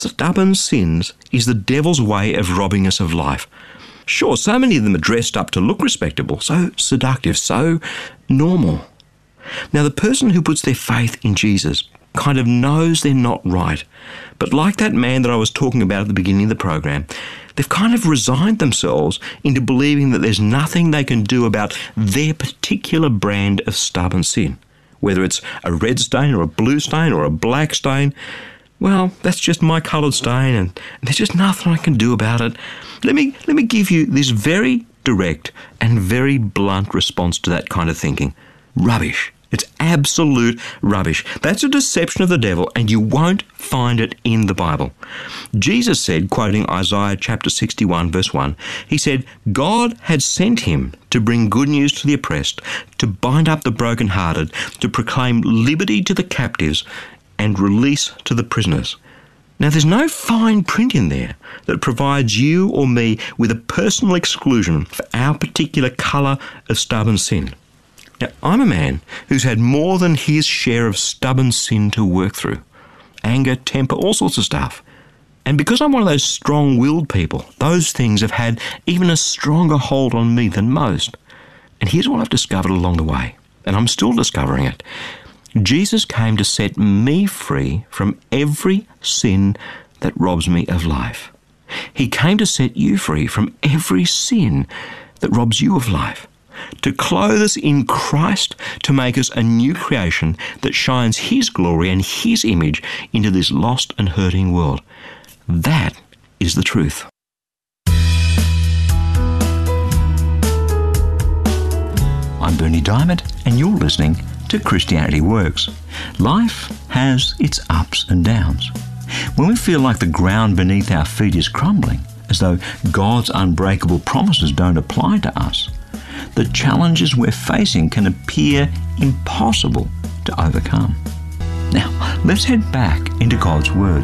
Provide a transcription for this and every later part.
Stubborn sins is the devil's way of robbing us of life. Sure, so many of them are dressed up to look respectable, so seductive, so normal. Now, the person who puts their faith in Jesus kind of knows they're not right. But like that man that I was talking about at the beginning of the program, they've kind of resigned themselves into believing that there's nothing they can do about their particular brand of stubborn sin. Whether it's a red stain or a blue stain or a black stain, well, that's just my coloured stain and there's just nothing I can do about it. Let me give you this very direct and very blunt response to that kind of thinking. Rubbish. It's absolute rubbish. That's a deception of the devil, and you won't find it in the Bible. Jesus said, quoting Isaiah chapter 61, verse 1, he said, God had sent him to bring good news to the oppressed, to bind up the brokenhearted, to proclaim liberty to the captives, and release to the prisoners. Now, there's no fine print in there that provides you or me with a personal exclusion for our particular colour of stubborn sin. Now, I'm a man who's had more than his share of stubborn sin to work through. Anger, temper, all sorts of stuff. And because I'm one of those strong-willed people, those things have had even a stronger hold on me than most. And here's what I've discovered along the way, and I'm still discovering it. Jesus came to set me free from every sin that robs me of life. He came to set you free from every sin that robs you of life. To clothe us in Christ, to make us a new creation that shines His glory and His image into this lost and hurting world. That is the truth. I'm Berni Dymet, and you're listening to Christianity Works. Life has its ups and downs. When we feel like the ground beneath our feet is crumbling, as though God's unbreakable promises don't apply to us, the challenges we're facing can appear impossible to overcome. Now, let's head back into God's Word.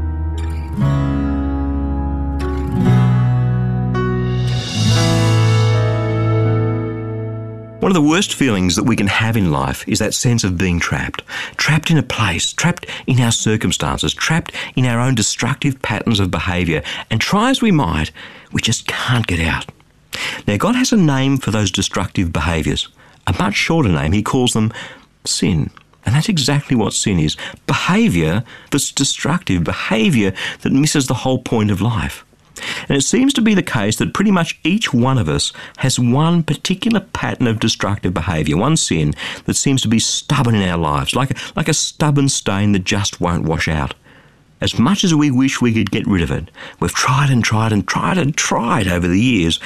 One of the worst feelings that we can have in life is that sense of being trapped. Trapped in a place, trapped in our circumstances, trapped in our own destructive patterns of behaviour, and try as we might, we just can't get out. Now, God has a name for those destructive behaviours. A much shorter name. He calls them sin. And that's exactly what sin is. Behaviour that's destructive, behaviour that misses the whole point of life. And it seems to be the case that pretty much each one of us has one particular pattern of destructive behaviour, one sin that seems to be stubborn in our lives, like a stubborn stain that just won't wash out. As much as we wish we could get rid of it, we've tried and tried and tried and tried over the years,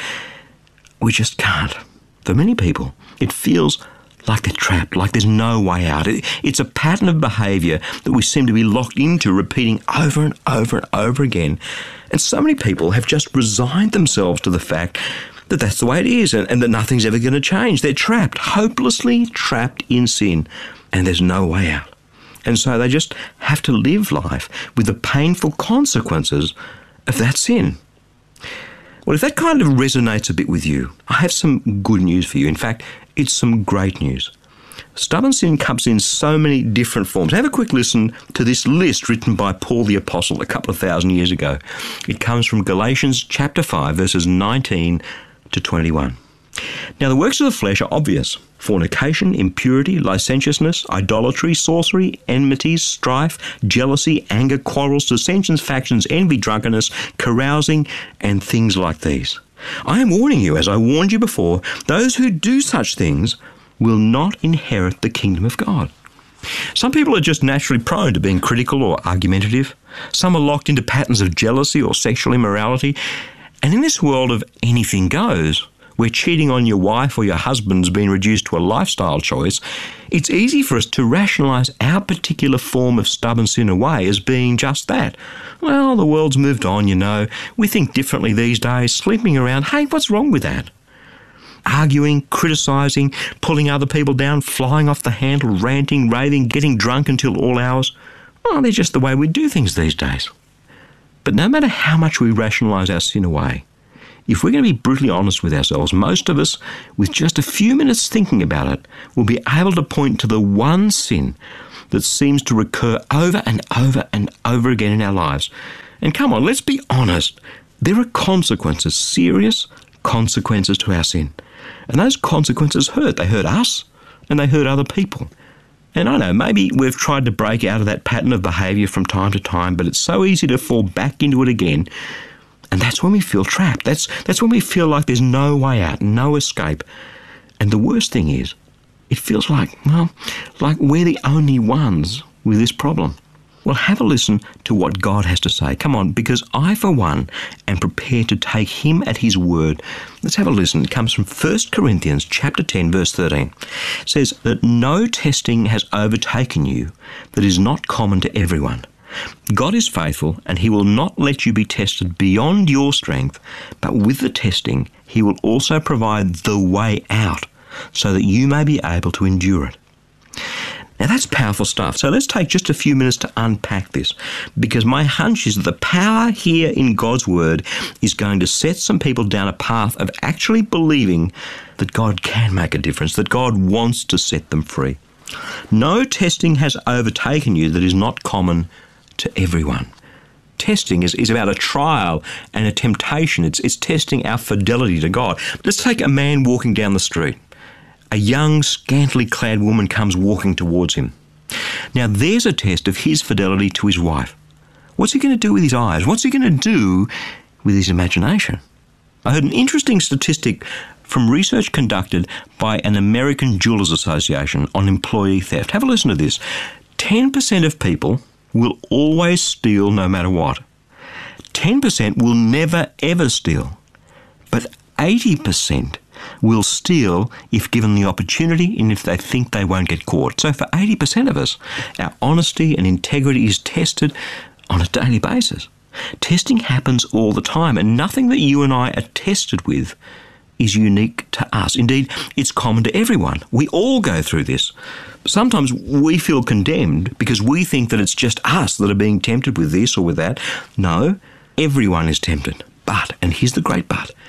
we just can't. For many people, it feels like they're trapped, like there's no way out. It's a pattern of behaviour that we seem to be locked into, repeating over and over and over again. And so many people have just resigned themselves to the fact that that's the way it is and that nothing's ever going to change. They're trapped, hopelessly trapped in sin, and there's no way out. And so they just have to live life with the painful consequences of that sin. Well, if that kind of resonates a bit with you, I have some good news for you. In fact, it's some great news. Stubborn sin comes in so many different forms. Have a quick listen to this list written by Paul the Apostle a couple of thousand years ago. It comes from Galatians chapter 5, verses 19 to 21. Now, the works of the flesh are obvious: fornication, impurity, licentiousness, idolatry, sorcery, enmities, strife, jealousy, anger, quarrels, dissensions, factions, envy, drunkenness, carousing, and things like these. I am warning you, as I warned you before, those who do such things will not inherit the kingdom of God. Some people are just naturally prone to being critical or argumentative. Some are locked into patterns of jealousy or sexual immorality. And in this world of anything goes, where cheating on your wife or your husband's been reduced to a lifestyle choice, it's easy for us to rationalise our particular form of stubborn sin away as being just that. Well, the world's moved on, you know. We think differently these days, sleeping around. Hey, what's wrong with that? Arguing, criticising, pulling other people down, flying off the handle, ranting, raving, getting drunk until all hours. Well, they're just the way we do things these days. But no matter how much we rationalise our sin away, if we're going to be brutally honest with ourselves, most of us, with just a few minutes thinking about it, will be able to point to the one sin that seems to recur over and over and over again in our lives. And come on, let's be honest. There are consequences, serious consequences to our sin. And those consequences hurt. They hurt us and they hurt other people. And I know, maybe we've tried to break out of that pattern of behaviour from time to time, but it's so easy to fall back into it again. And that's when we feel trapped. That's when we feel like there's no way out, no escape. And the worst thing is, it feels like we're the only ones with this problem. Well, have a listen to what God has to say. Come on, because I, for one, am prepared to take him at his word. Let's have a listen. It comes from 1 Corinthians chapter 10, verse 13. It says that no testing has overtaken you that is not common to everyone. God is faithful, and he will not let you be tested beyond your strength, but with the testing, he will also provide the way out so that you may be able to endure it. Now that's powerful stuff. So let's take just a few minutes to unpack this, because my hunch is that the power here in God's word is going to set some people down a path of actually believing that God can make a difference, that God wants to set them free. No testing has overtaken you that is not common to everyone. Testing is about a trial and a temptation. It's testing our fidelity to God. Let's take a man walking down the street. A young, scantily clad woman comes walking towards him. Now there's a test of his fidelity to his wife. What's he going to do with his eyes? What's he going to do with his imagination? I heard an interesting statistic from research conducted by an American Jewelers Association on employee theft. Have a listen to this. 10% of people will always steal no matter what. 10% will never ever steal. But 80% will steal if given the opportunity and if they think they won't get caught. So for 80% of us, our honesty and integrity is tested on a daily basis. Testing happens all the time, and nothing that you and I are tested with is unique to us. Indeed, it's common to everyone. We all go through this. Sometimes we feel condemned because we think that it's just us that are being tempted with this or with that. No, everyone is tempted. But, and here's the great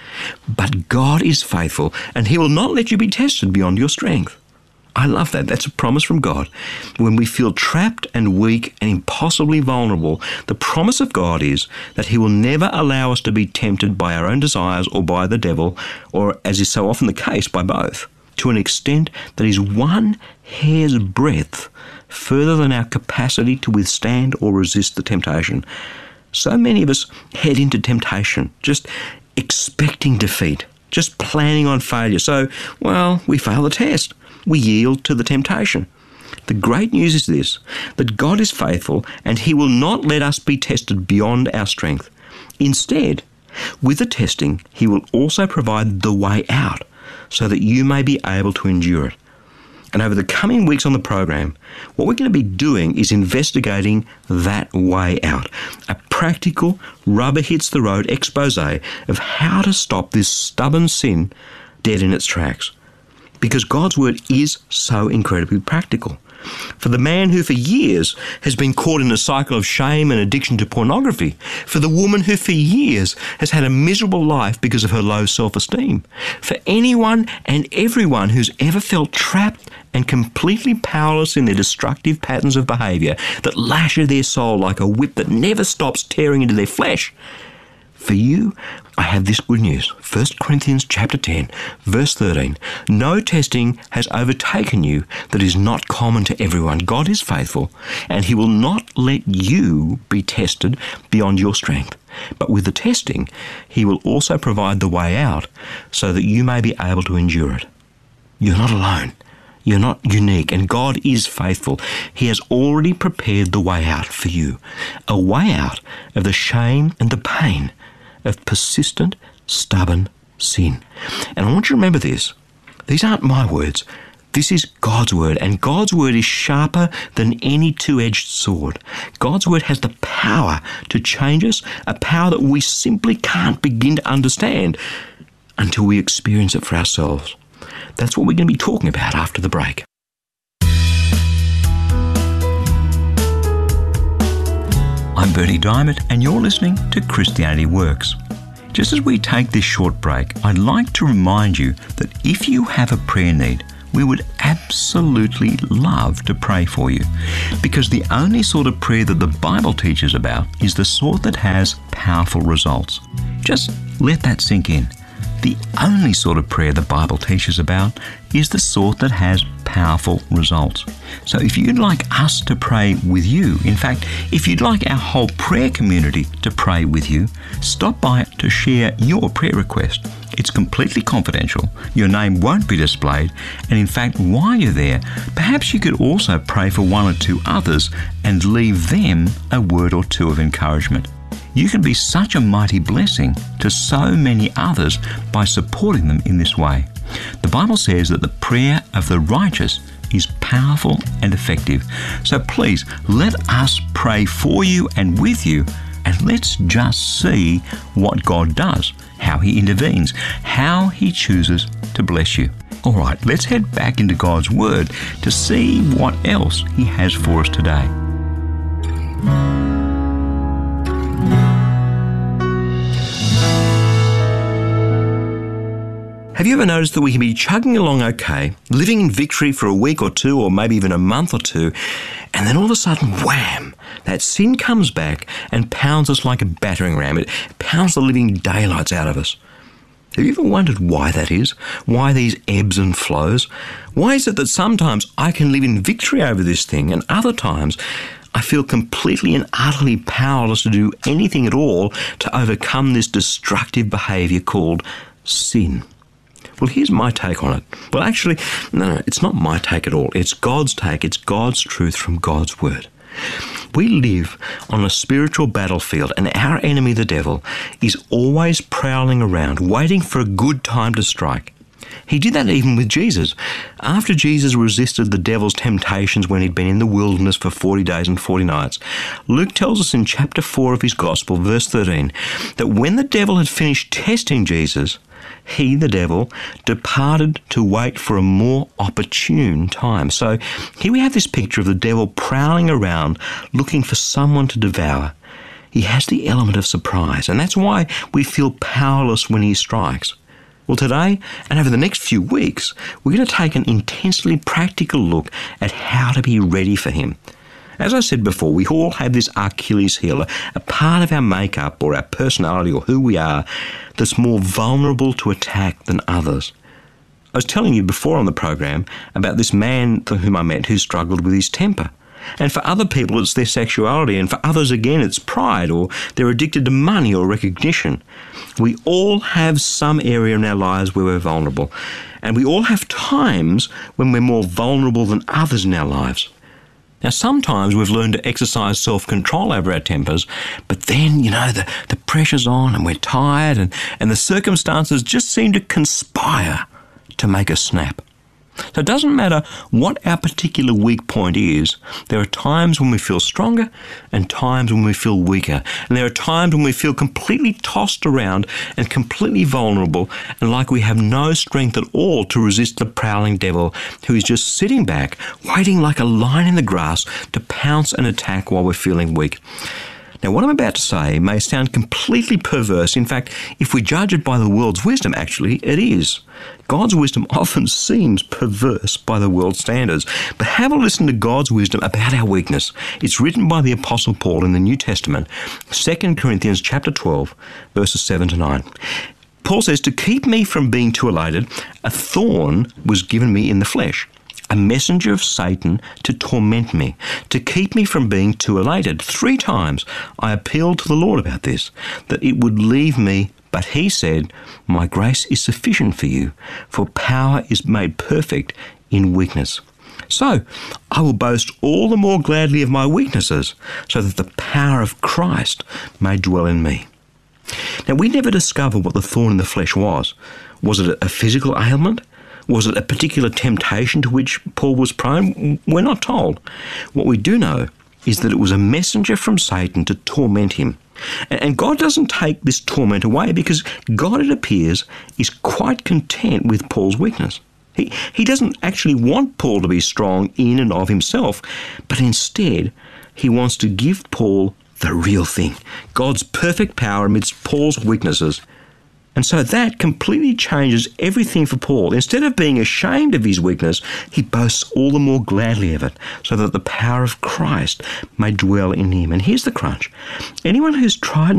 but God is faithful, and he will not let you be tested beyond your strength. I love that. That's a promise from God. When we feel trapped and weak and impossibly vulnerable, the promise of God is that he will never allow us to be tempted by our own desires or by the devil, or, as is so often the case, by both, to an extent that is one hair's breadth further than our capacity to withstand or resist the temptation. So many of us head into temptation just expecting defeat, just planning on failure. So, we fail the test. We yield to the temptation. The great news is this, that God is faithful and he will not let us be tested beyond our strength. Instead, with the testing, he will also provide the way out so that you may be able to endure it. And over the coming weeks on the program, what we're going to be doing is investigating that way out. A practical, rubber-hits-the-road expose of how to stop this stubborn sin dead in its tracks. Because God's word is so incredibly practical. For the man who for years has been caught in a cycle of shame and addiction to pornography. For the woman who for years has had a miserable life because of her low self-esteem. For anyone and everyone who's ever felt trapped and completely powerless in their destructive patterns of behaviour that lash at their soul like a whip that never stops tearing into their flesh. For you, I have this good news. 1 Corinthians chapter 10, verse 13. No testing has overtaken you that is not common to everyone. God is faithful, and he will not let you be tested beyond your strength. But with the testing, he will also provide the way out so that you may be able to endure it. You're not alone. You're not unique, and God is faithful. He has already prepared the way out for you, a way out of the shame and the pain of persistent, stubborn sin. And I want you to remember this. These aren't my words. This is God's word, and God's word is sharper than any two-edged sword. God's word has the power to change us, a power that we simply can't begin to understand until we experience it for ourselves. That's what we're going to be talking about after the break. I'm Bernie Diamond, and you're listening to Christianity Works. Just as we take this short break, I'd like to remind you that if you have a prayer need, we would absolutely love to pray for you, because the only sort of prayer that the Bible teaches about is the sort that has powerful results. Just let that sink in. The only sort of prayer the Bible teaches about is the sort that has powerful results. So if you'd like us to pray with you, in fact, if you'd like our whole prayer community to pray with you, stop by to share your prayer request. It's completely confidential, your name won't be displayed, and in fact, while you're there, perhaps you could also pray for one or two others and leave them a word or two of encouragement. You can be such a mighty blessing to so many others by supporting them in this way. The Bible says that the prayer of the righteous is powerful and effective. So please, let us pray for you and with you, and let's just see what God does, how He intervenes, how He chooses to bless you. All right, let's head back into God's Word to see what else He has for us today. Have you ever noticed that we can be chugging along okay, living in victory for a week or two, or maybe even a month or two, and then all of a sudden, wham, that sin comes back and pounds us like a battering ram. It pounds the living daylights out of us. Have you ever wondered why that is? Why these ebbs and flows? Why is it that sometimes I can live in victory over this thing, and other times I feel completely and utterly powerless to do anything at all to overcome this destructive behaviour called sin? Well, here's my take on it. Well, actually, no, it's not my take at all. It's God's take. It's God's truth from God's Word. We live on a spiritual battlefield, and our enemy, the devil, is always prowling around, waiting for a good time to strike. He did that even with Jesus. After Jesus resisted the devil's temptations when he'd been in the wilderness for 40 days and 40 nights, Luke tells us in chapter 4 of his Gospel, verse 13, that when the devil had finished testing Jesus, he, the devil, departed to wait for a more opportune time. So here we have this picture of the devil prowling around looking for someone to devour. He has the element of surprise, and that's why we feel powerless when he strikes. Well, today and over the next few weeks, we're going to take an intensely practical look at how to be ready for him. As I said before, we all have this Achilles heel, a part of our makeup or our personality or who we are that's more vulnerable to attack than others. I was telling you before on the program about this man whom I met who struggled with his temper. And for other people, it's their sexuality, and for others, again, it's pride, or they're addicted to money or recognition. We all have some area in our lives where we're vulnerable, and we all have times when we're more vulnerable than others in our lives. Now, sometimes we've learned to exercise self-control over our tempers, but then, the pressure's on and we're tired, and the circumstances just seem to conspire to make us snap. So it doesn't matter what our particular weak point is, there are times when we feel stronger and times when we feel weaker. And there are times when we feel completely tossed around and completely vulnerable and like we have no strength at all to resist the prowling devil who is just sitting back, waiting like a lion in the grass to pounce and attack while we're feeling weak. Now, what I'm about to say may sound completely perverse. In fact, if we judge it by the world's wisdom, actually, it is. God's wisdom often seems perverse by the world's standards. But have a listen to God's wisdom about our weakness. It's written by the Apostle Paul in the New Testament, 2 Corinthians chapter 12, verses 7 to 9. Paul says, "To keep me from being too elated, a thorn was given me in the flesh, a messenger of Satan to torment me, to keep me from being too elated. 3 times I appealed to the Lord about this, that it would leave me, but he said, 'My grace is sufficient for you, for power is made perfect in weakness.' So I will boast all the more gladly of my weaknesses, so that the power of Christ may dwell in me." Now, we never discover what the thorn in the flesh was. Was it a physical ailment? Was it a particular temptation to which Paul was prone? We're not told. What we do know is that it was a messenger from Satan to torment him. And God doesn't take this torment away because God, it appears, is quite content with Paul's weakness. He doesn't actually want Paul to be strong in and of himself, but instead he wants to give Paul the real thing, God's perfect power amidst Paul's weaknesses. And so that completely changes everything for Paul. Instead of being ashamed of his weakness, he boasts all the more gladly of it, so that the power of Christ may dwell in him. And here's the crunch. Anyone who's tried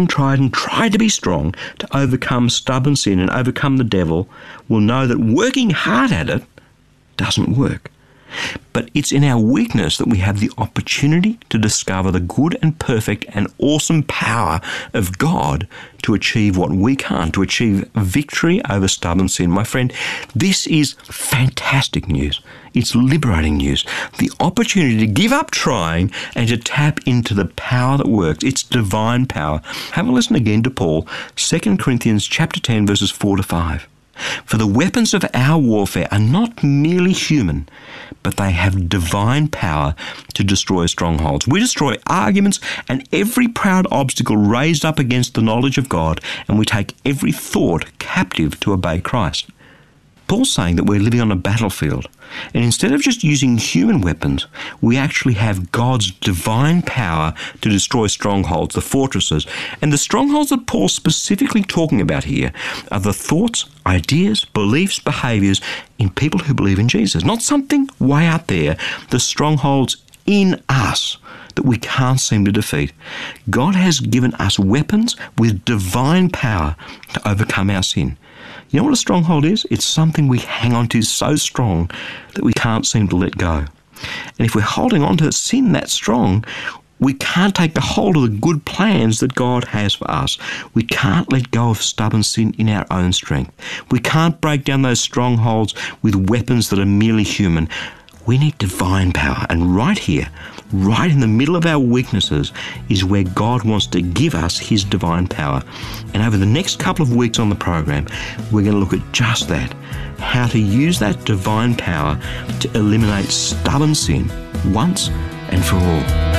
to be strong to overcome stubborn sin and overcome the devil will know that working hard at it doesn't work. But it's in our weakness that we have the opportunity to discover the good and perfect and awesome power of God to achieve what we can't, to achieve victory over stubborn sin. My friend, this is fantastic news. It's liberating news. The opportunity to give up trying and to tap into the power that works. It's divine power. Have a listen again to Paul, 2 Corinthians chapter 10, verses 4 to 5. For the weapons of our warfare are not merely human, but they have divine power to destroy strongholds. We destroy arguments and every proud obstacle raised up against the knowledge of God, and we take every thought captive to obey Christ. Paul's saying that we're living on a battlefield, and instead of just using human weapons, we actually have God's divine power to destroy strongholds, the fortresses. And the strongholds that Paul's specifically talking about here are the thoughts, ideas, beliefs, behaviours in people who believe in Jesus. Not something way out there, the strongholds in us that we can't seem to defeat. God has given us weapons with divine power to overcome our sin. You know what a stronghold is? It's something we hang on to so strong that we can't seem to let go. And if we're holding on to sin that strong, we can't take the hold of the good plans that God has for us. We can't let go of stubborn sin in our own strength. We can't break down those strongholds with weapons that are merely human. We need divine power. And right here, right in the middle of our weaknesses, is where God wants to give us his divine power. And over the next couple of weeks on the program, we're going to look at just that, how to use that divine power to eliminate stubborn sin once and for all.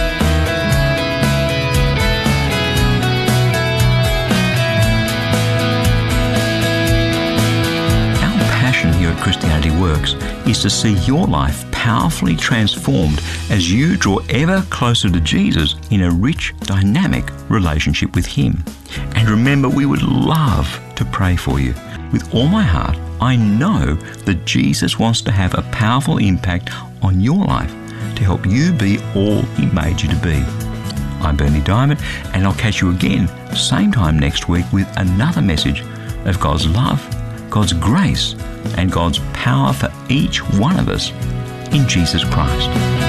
Here at Christianity Works is to see your life powerfully transformed as you draw ever closer to Jesus in a rich, dynamic relationship with him. And remember, we would love to pray for you. With all my heart, I know that Jesus wants to have a powerful impact on your life to help you be all he made you to be. I'm Berni Dymet, and I'll catch you again same time next week with another message of God's love, God's grace, and God's power for each one of us in Jesus Christ.